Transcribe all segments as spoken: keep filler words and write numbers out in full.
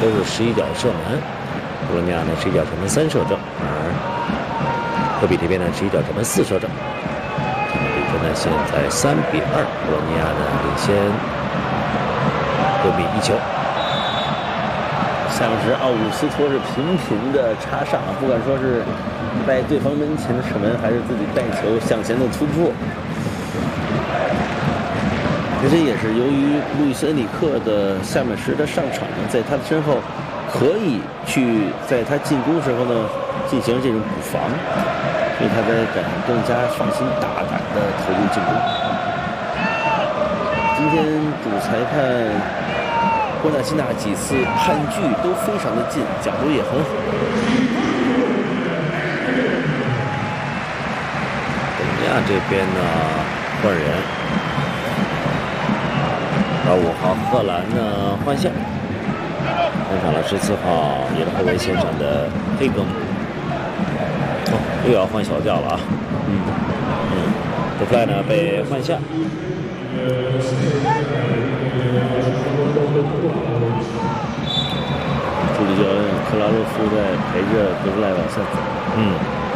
都是十一脚射门，博洛尼亚呢十一脚射门三射正，而科比这边呢十一脚射门四射正。这个比分呢现在三比二，博洛尼亚呢领先科比一球。 下半时奥古斯托是频频的插上，不管说是在对方门前的射门，还是自己带球向前的突破。而且也是由于路易斯恩里克的下半时的上场呢，在他的身后可以去在他进攻时候呢进行这种补防，所以他才敢更加放心大胆的投入进攻。今天主裁判波纳西纳几次判据都非常的近，角度也很好。 博洛尼亚这边呢换人，把五号荷兰呢换下，换上了十四号也是后卫线上的黑格姆。哦，又要换小将了啊！嗯嗯，德弗赖呢被换下。 助理教练克拉洛夫在陪着德弗赖往下走。 嗯。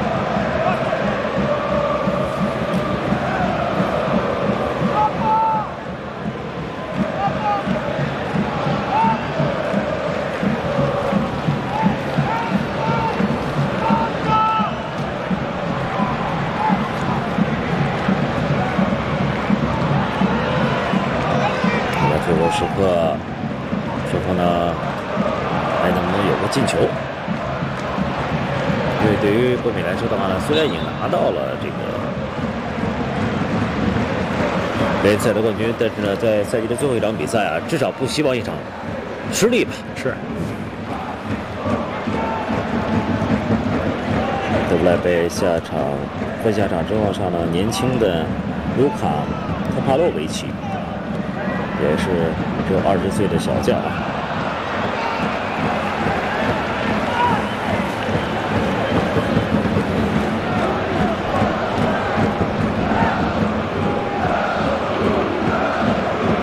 最后时刻，最后呢，还能不能有个进球？因为对于国米来说的话呢，虽然已经拿到了这个联赛的冠军，但是呢，在赛季的最后一场比赛啊，至少不希望一场失利吧？ 是。 德布莱被下场，换下场之后上了年轻的卢卡托帕洛维奇。也是只有二十岁的小将啊。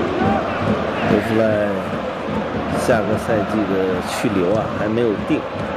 德弗赖下个赛季的去留啊还没有定。